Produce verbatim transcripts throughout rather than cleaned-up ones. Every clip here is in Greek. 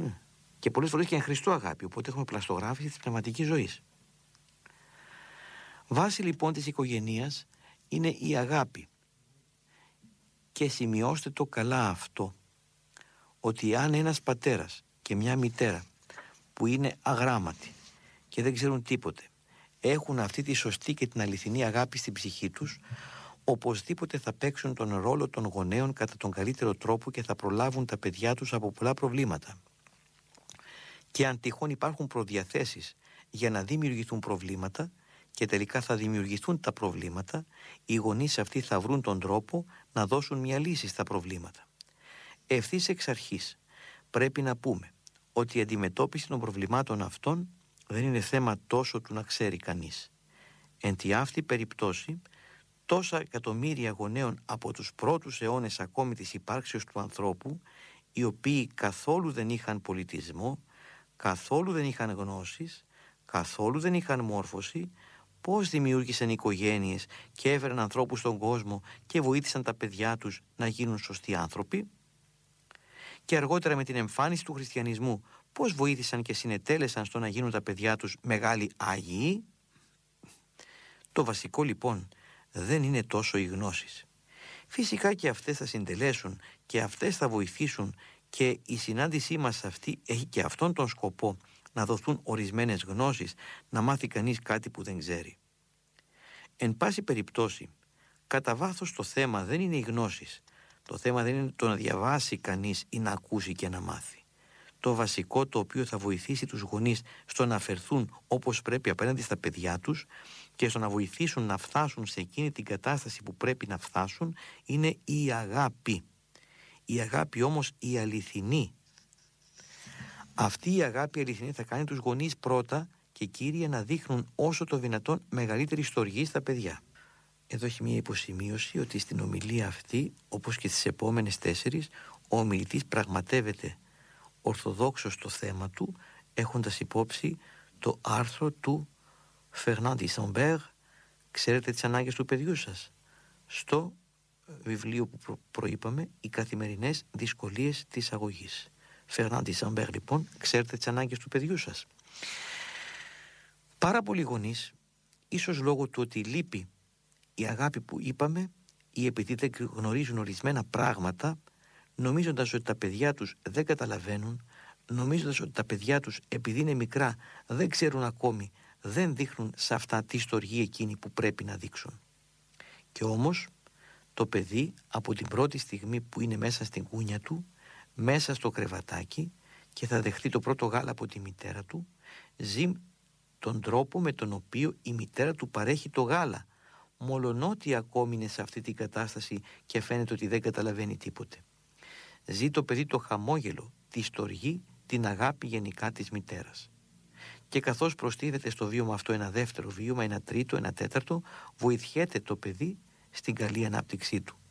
Και πολλές φορές και εν Χριστώ αγάπη, οπότε έχουμε πλαστογράφηση της πνευματικής ζωής. Βάση λοιπόν της οικογένειας είναι η αγάπη. Και σημειώστε το καλά αυτό, ότι αν ένας πατέρας και μια μητέρα που είναι αγράμματοι και δεν ξέρουν τίποτε έχουν αυτή τη σωστή και την αληθινή αγάπη στην ψυχή τους, οπωσδήποτε θα παίξουν τον ρόλο των γονέων κατά τον καλύτερο τρόπο και θα προλάβουν τα παιδιά τους από πολλά προβλήματα. Και αν τυχόν υπάρχουν προδιαθέσεις για να δημιουργηθούν προβλήματα και τελικά θα δημιουργηθούν τα προβλήματα, οι γονείς αυτοί θα βρουν τον τρόπο να δώσουν μια λύση στα προβλήματα. Ευθύς εξ αρχής πρέπει να πούμε ότι η αντιμετώπιση των προβλημάτων αυτών δεν είναι θέμα τόσο του να ξέρει κανείς. Εν τη αυτή περιπτώσει, τόσα εκατομμύρια γονέων από τους πρώτους αιώνες ακόμη της υπάρξεως του ανθρώπου, οι οποίοι καθόλου δεν είχαν πολιτισμό, καθόλου δεν είχαν γνώσεις, καθόλου δεν είχαν μόρφωση, πώς δημιούργησαν οικογένειες και έφεραν ανθρώπους στον κόσμο και βοήθησαν τα παιδιά τους να γίνουν σωστοί άνθρωποι. Και αργότερα με την εμφάνιση του χριστιανισμού, πώς βοήθησαν και συνετέλεσαν στο να γίνουν τα παιδιά τους μεγάλοι Άγιοι. Το βασικό λοιπόν δεν είναι τόσο οι γνώσεις. Φυσικά και αυτές θα συντελέσουν και αυτές θα βοηθήσουν και η συνάντησή μας αυτή έχει και αυτόν τον σκοπό, να δοθούν ορισμένες γνώσεις, να μάθει κανείς κάτι που δεν ξέρει. Εν πάση περιπτώσει, κατά βάθος το θέμα δεν είναι οι γνώσεις. Το θέμα δεν είναι το να διαβάσει κανείς ή να ακούσει και να μάθει. Το βασικό το οποίο θα βοηθήσει τους γονείς στο να φερθούν όπως πρέπει απέναντι στα παιδιά τους και στο να βοηθήσουν να φτάσουν σε εκείνη την κατάσταση που πρέπει να φτάσουν είναι η αγάπη. Η αγάπη όμως η αληθινή. Αυτή η αγάπη αληθινή θα κάνει τους γονείς πρώτα και κύρια να δείχνουν όσο το δυνατόν μεγαλύτερη στοργή στα παιδιά. Εδώ έχει μια υποσημείωση ότι στην ομιλία αυτή, όπως και στις επόμενες τέσσερις, ο ομιλητής πραγματεύεται ορθοδόξος στο θέμα του, έχοντας υπόψη το άρθρο του Φερνάν ντι Σαμπέρ, ξέρετε τις ανάγκες του παιδιού σας, στο βιβλίο που προ, προείπαμε, οι καθημερινές δυσκολίες της αγωγής. Φερνάν ντι Σαμπέρ λοιπόν, ξέρετε τις ανάγκες του παιδιού σας. Πάρα πολλοί γονείς, ίσως λόγω του ότι λείπει η αγάπη που είπαμε ή επειδή δεν γνωρίζουν ορισμένα πράγματα, νομίζοντας ότι τα παιδιά τους δεν καταλαβαίνουν, νομίζοντας ότι τα παιδιά τους επειδή είναι μικρά δεν ξέρουν ακόμη, δεν δείχνουν σε αυτά τη στοργή εκείνη που πρέπει να δείξουν. Και όμως το παιδί από την πρώτη στιγμή που είναι μέσα στην κούνια του, μέσα στο κρεβατάκι και θα δεχτεί το πρώτο γάλα από τη μητέρα του, ζει τον τρόπο με τον οποίο η μητέρα του παρέχει το γάλα, μολονότι ακόμη είναι σε αυτή την κατάσταση και φαίνεται ότι δεν καταλαβαίνει τίποτε. Ζει το παιδί το χαμόγελο, τη στοργή, την αγάπη γενικά της μητέρας. Και καθώς προστίθεται στο βίωμα αυτό ένα δεύτερο βίωμα, ένα τρίτο, ένα τέταρτο, βοηθιέται το παιδί στην καλή ανάπτυξή του.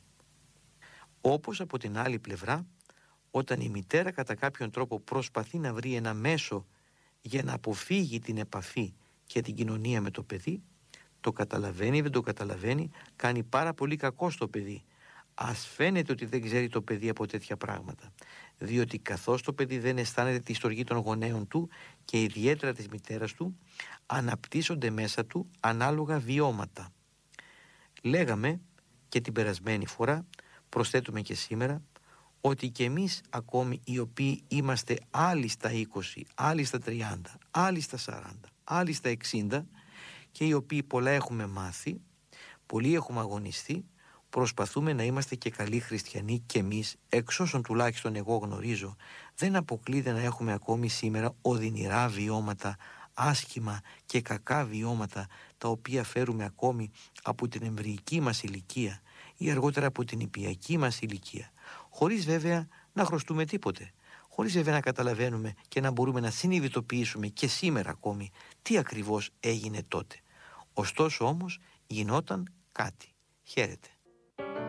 Όπως από την άλλη πλευρά, όταν η μητέρα κατά κάποιον τρόπο προσπαθεί να βρει ένα μέσο για να αποφύγει την επαφή και την κοινωνία με το παιδί, το καταλαβαίνει, δεν το καταλαβαίνει, κάνει πάρα πολύ κακό στο παιδί. Ας φαίνεται ότι δεν ξέρει το παιδί από τέτοια πράγματα, διότι καθώς το παιδί δεν αισθάνεται τη στοργή των γονέων του και ιδιαίτερα της μητέρας του, αναπτύσσονται μέσα του ανάλογα βιώματα. Λέγαμε και την περασμένη φορά, προσθέτουμε και σήμερα, ότι και εμείς ακόμη οι οποίοι είμαστε άλλοι στα είκοσι, άλλοι στα τριάντα, άλλοι στα σαράντα, άλλοι στα εξήντα και οι οποίοι πολλά έχουμε μάθει, πολλοί έχουμε αγωνιστεί, προσπαθούμε να είμαστε και καλοί χριστιανοί και εμείς, εξ όσων τουλάχιστον εγώ γνωρίζω, δεν αποκλείται να έχουμε ακόμη σήμερα οδυνηρά βιώματα, άσχημα και κακά βιώματα, τα οποία φέρουμε ακόμη από την εμβρυϊκή μας ηλικία ή αργότερα από την ιππιακή μας ηλικία, χωρίς βέβαια να χρωστούμε τίποτε, χωρίς βέβαια να καταλαβαίνουμε και να μπορούμε να συνειδητοποιήσουμε και σήμερα ακόμη τι ακριβώς έγινε τότε. Ωστόσο όμως γινόταν κάτι. Χαίρετε.